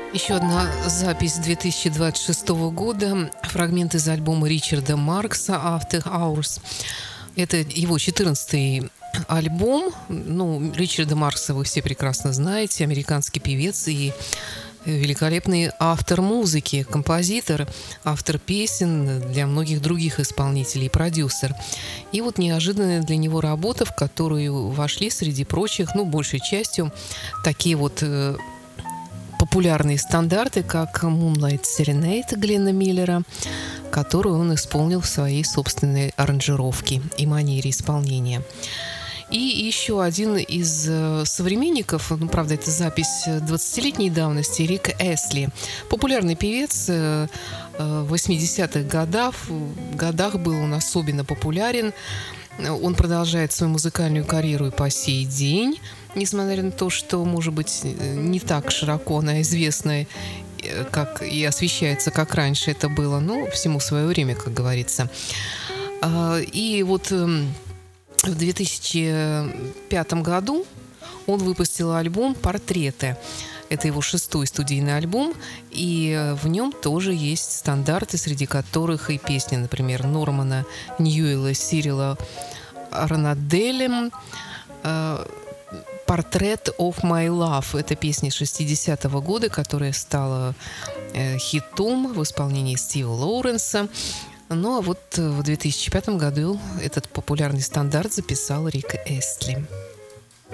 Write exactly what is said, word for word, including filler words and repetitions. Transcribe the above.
Еще одна запись две тысячи двадцать шестого года. Фрагмент из альбома Ричарда Маркса «After Hours». Это его четырнадцатый альбом. Ну, Ричарда Маркса вы все прекрасно знаете. Американский певец и великолепный автор музыки, композитор, автор песен для многих других исполнителей, продюсер. И вот неожиданная для него работа, в которую вошли среди прочих, ну, большей частью, такие вот э, популярные стандарты, как «Moonlight Serenade» Гленна Миллера, которую он исполнил в своей собственной аранжировке и манере исполнения. И еще один из э, современников, ну, правда, это запись двадцатилетней давности, Рик Эсли. Популярный певец, э, э, в восьмидесятых годах, годах был он особенно популярен. Он продолжает свою музыкальную карьеру и по сей день, несмотря на то, что, может быть, не так широко она известна, как и освещается, как раньше это было. Но всему свое время, как говорится. И вот в две тысячи пятом году он выпустил альбом «Портреты». Это его шестой студийный альбом, и в нем тоже есть стандарты, среди которых и песни, например, Нормана Ньюэлла, Сирила Ранаделем, «Portrait of My Love». Это песня шестидесятого года, которая стала хитом в исполнении Стива Лоуренса. Ну а вот в две тысячи пятом году этот популярный стандарт записал Рик Эстли.